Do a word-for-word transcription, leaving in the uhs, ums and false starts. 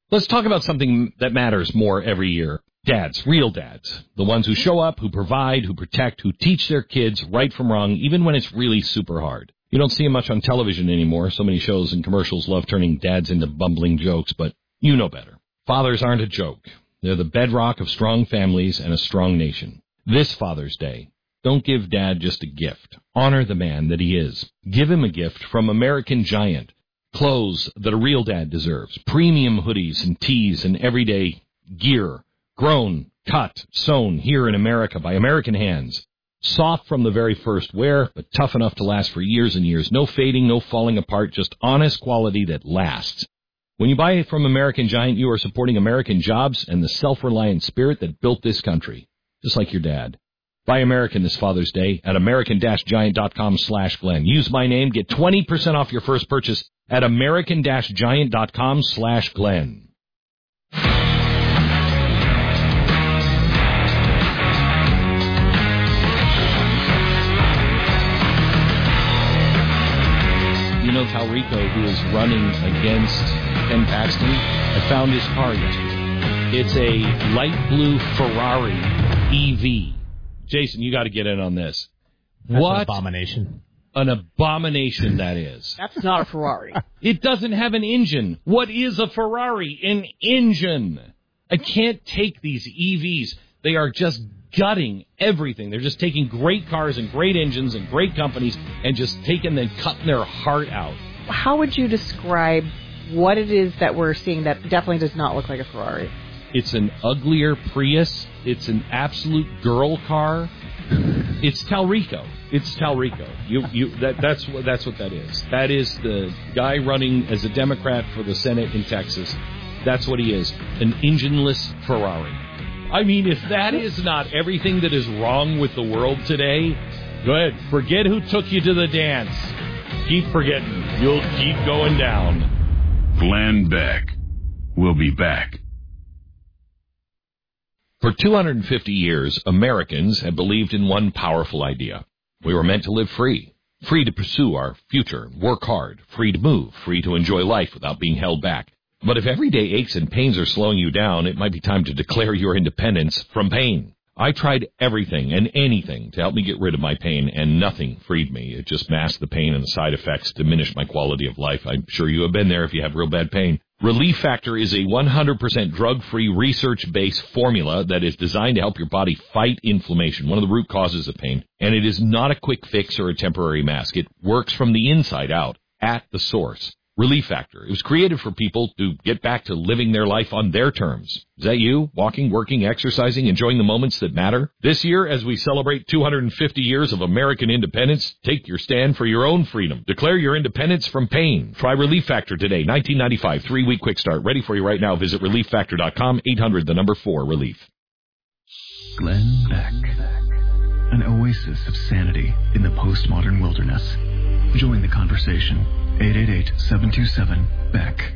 Let's talk about something that matters more every year. Dads, real dads. The ones who show up, who provide, who protect, who teach their kids right from wrong, even when it's really super hard. You don't see them much on television anymore. So many shows and commercials love turning dads into bumbling jokes, but you know better. Fathers aren't a joke. They're the bedrock of strong families and a strong nation. This Father's Day, don't give Dad just a gift. Honor the man that he is. Give him a gift from American Giant. Clothes that a real dad deserves. Premium hoodies and tees and everyday gear. Grown, cut, sewn here in America by American hands. Soft from the very first wear, but tough enough to last for years and years. No fading, no falling apart, just honest quality that lasts. When you buy it from American Giant, you are supporting American jobs and the self-reliant spirit that built this country, just like your dad. Buy American this Father's Day at american-giant.com slash Glenn. Use my name, get twenty percent off your first purchase at american-giant.com slash Glenn. You know Talrico, who is running against Ken Paxton? I found his car yesterday. It's a light blue Ferrari E V. Jason, you got to get in on this. That's what an abomination. An abomination that is. That's not a Ferrari. It doesn't have an engine. What is a Ferrari? An engine. I can't take these E Vs. They are just gutting everything. They're just taking great cars and great engines and great companies and just taking and cutting their heart out. How would you describe what it is that we're seeing that definitely does not look like a Ferrari? It's an uglier Prius. It's an absolute girl car. It's Talrico. It's Talrico. You, you, that, that's what that's what that is. That is the guy running as a Democrat for the Senate in Texas. That's what he is. An engineless Ferrari. I mean, if that is not everything that is wrong with the world today, go ahead. Forget who took you to the dance. Keep forgetting. You'll keep going down. Glenn Beck will be back. For two hundred fifty years, Americans have believed in one powerful idea. We were meant to live free. Free to pursue our future, work hard, free to move, free to enjoy life without being held back. But if everyday aches and pains are slowing you down, it might be time to declare your independence from pain. I tried everything and anything to help me get rid of my pain, and nothing freed me. It just masked the pain and the side effects, diminished my quality of life. I'm sure you have been there if you have real bad pain. Relief Factor is a one hundred percent drug-free, research-based formula that is designed to help your body fight inflammation, one of the root causes of pain. And it is not a quick fix or a temporary mask. It works from the inside out, at the source. Relief Factor. It was created for people to get back to living their life on their terms. Is that you? Walking, working, exercising, enjoying the moments that matter? This year, as we celebrate two hundred fifty years of American independence, take your stand for your own freedom. Declare your independence from pain. Try Relief Factor today. nineteen ninety-five, three-week quick start. Ready for you right now. Visit relief factor dot com, eight hundred, the number four, relief. Glenn Beck. An oasis of sanity in the postmodern wilderness. Join the conversation. eight eight eight, seven two seven, B E C K.